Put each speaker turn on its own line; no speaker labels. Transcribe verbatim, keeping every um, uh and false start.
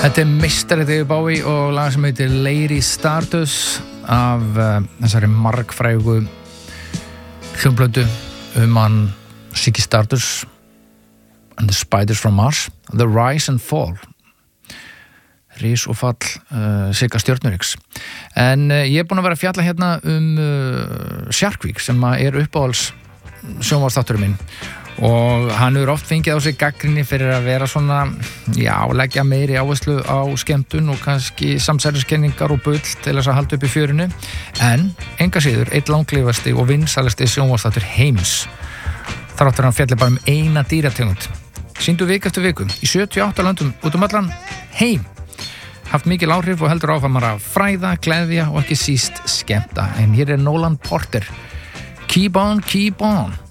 Þetta er meistari David Bowie og lag sem heitir Lady Stardust af uh, þessari margfrægu hljómplötu um hann Ziggy Stardust and the Spiders from Mars, The Rise and Fall, rís og fall uh, Sigga Stjörnuriks. En uh, ég er búin að vera að fjalla hérna um uh, Shark Week sem er uppáhalds sjónvarpsþátturinn minn og hann hefur oft fengið á sig gagnrýni fyrir að vera svona, já, leggja meiri áherslu á skemmtun og kannski samsæriskenningar og bull til þess að halda upp í fjörinu, en enga síður einn langlífasti og vinsælasti sjónvarpsþáttur heims. Þar áttur hann fjalli bara um eina dýrategund, sýndu viku eftir viku í sjötíu og átta löndum út um allan heim, haft mikil áhrif og heldur áfram að fræða, gleðja og ekki síst skemmta. En hér er Nolan Porter, Keep on, keep on.